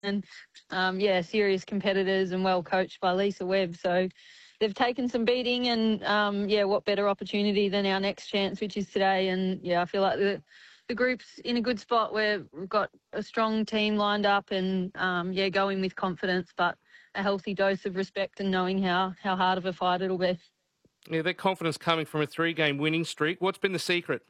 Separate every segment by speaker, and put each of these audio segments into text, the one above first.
Speaker 1: and serious competitors and well coached by Lisa Webb. So they've taken some beating, and what better opportunity than our next chance, which is today. And I feel like the group's in a good spot where we've got a strong team lined up, and going with confidence, but a healthy dose of respect and knowing how hard of a fight it'll be.
Speaker 2: Yeah, that confidence coming from a 3-game winning streak. What's been the secret?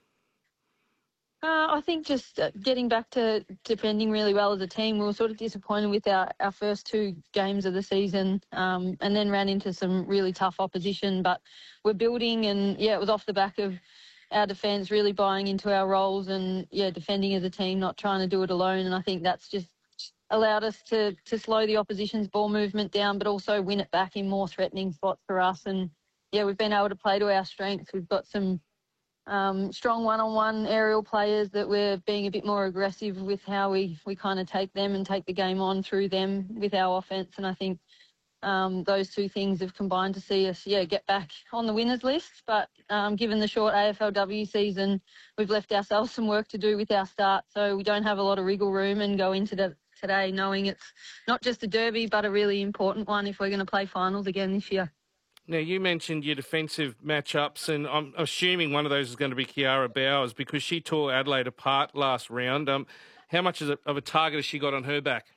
Speaker 1: I think just getting back to defending really well as a team. We were sort of disappointed with our first 2 games of the season, and then ran into some really tough opposition. But we're building, and it was off the back of our defence really buying into our roles and defending as a team, not trying to do it alone. And I think that's just allowed us to slow the opposition's ball movement down, but also win it back in more threatening spots for us. And we've been able to play to our strengths. We've got some strong one-on-one aerial players that we're being a bit more aggressive with how we kind of take them and take the game on through them with our offence. And I think those 2 things have combined to see us, get back on the winners list. But given the short AFLW season, we've left ourselves some work to do with our start. So we don't have a lot of wriggle room and go into today knowing it's not just a derby, but a really important one if we're going to play finals again this year.
Speaker 2: Now, you mentioned your defensive matchups, and I'm assuming one of those is going to be Kiara Bowers because she tore Adelaide apart last round. How much of a target has she got on her back?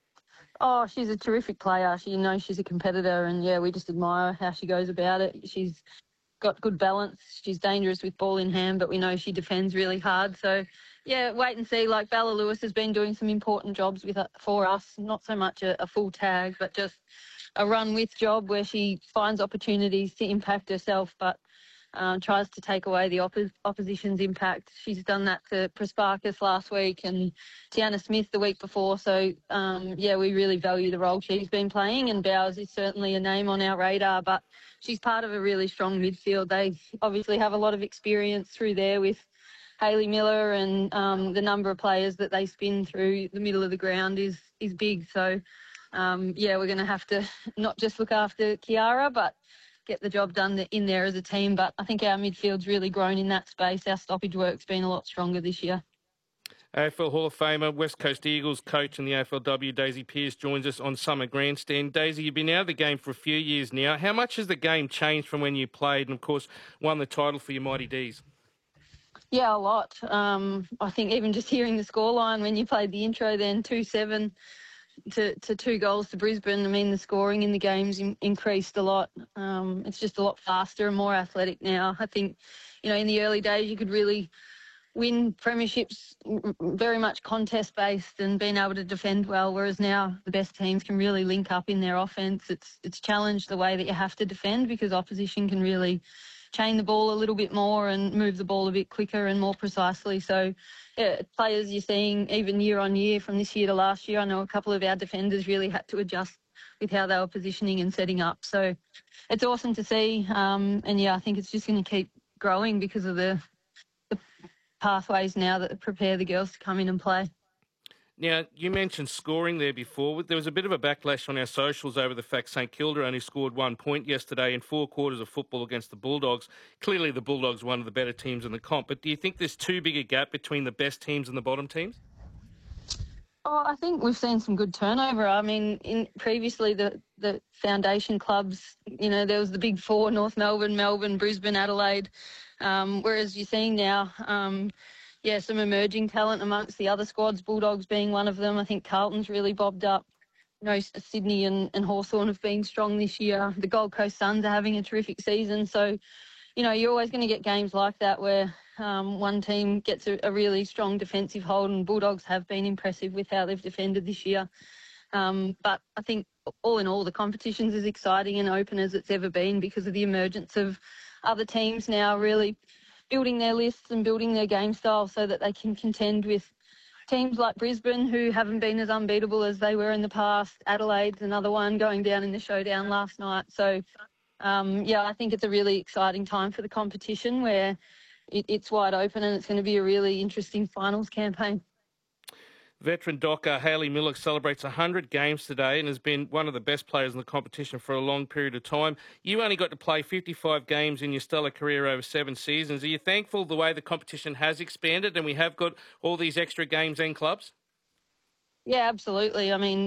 Speaker 1: Oh, she's a terrific player. She's a competitor, and we just admire how she goes about it. She's got good balance. She's dangerous with ball in hand, but we know she defends really hard. So, wait and see. Like Bella Lewis has been doing some important jobs for us. Not so much a full tag, but just a run with job where she finds opportunities to impact herself, but tries to take away the opposition's impact. She's done that to Prasparkas last week and Tiana Smith the week before. So, we really value the role she's been playing, and Bowers is certainly a name on our radar, but she's part of a really strong midfield. They obviously have a lot of experience through there with Hayley Miller, and the number of players that they spin through the middle of the ground is big. So, we're going to have to not just look after Kiara, but get the job done in there as a team. But I think our midfield's really grown in that space. Our stoppage work's been a lot stronger this year.
Speaker 2: AFL Hall of Famer, West Coast Eagles coach in the AFLW, Daisy Pearce, joins us on Summer Grandstand. Daisy, you've been out of the game for a few years now. How much has the game changed from when you played and, of course, won the title for your Mighty D's?
Speaker 1: Yeah, a lot. I think even just hearing the scoreline when you played the intro then, 2-7 to 2 goals to Brisbane, I mean, the scoring in the games increased a lot. It's just a lot faster and more athletic now. I think, in the early days you could really win premierships very much contest-based and being able to defend well, whereas now the best teams can really link up in their offence. It's challenged the way that you have to defend because opposition can really chain the ball a little bit more and move the ball a bit quicker and more precisely. So, players you're seeing even year on year from this year to last year, I know a couple of our defenders really had to adjust with how they were positioning and setting up. So it's awesome to see. I think it's just going to keep growing because of the pathways now that prepare the girls to come in and play.
Speaker 2: Now, you mentioned scoring there before. There was a bit of a backlash on our socials over the fact St Kilda only scored 1 point yesterday in 4 quarters of football against the Bulldogs. Clearly, the Bulldogs are one of the better teams in the comp. But do you think there's too big a gap between the best teams and the bottom teams?
Speaker 1: Oh, I think we've seen some good turnover. I mean, previously the foundation clubs, there was the big 4, North Melbourne, Melbourne, Brisbane, Adelaide. Whereas you're seeing now, some emerging talent amongst the other squads, Bulldogs being one of them. I think Carlton's really bobbed up. Sydney and Hawthorn have been strong this year. The Gold Coast Suns are having a terrific season. So, you're always going to get games like that where one team gets a really strong defensive hold, and Bulldogs have been impressive with how they've defended this year. But I think all in all, the competition's as exciting and open as it's ever been because of the emergence of other teams now really building their lists and building their game style so that they can contend with teams like Brisbane, who haven't been as unbeatable as they were in the past. Adelaide's another one going down in the showdown last night. So, I think it's a really exciting time for the competition where it's wide open and it's going to be a really interesting finals campaign.
Speaker 2: Veteran docker Hayley Miller celebrates 100 games today and has been one of the best players in the competition for a long period of time. You only got to play 55 games in your stellar career over 7 seasons. Are you thankful the way the competition has expanded and we have got all these extra games and clubs?
Speaker 1: Yeah, absolutely. I mean,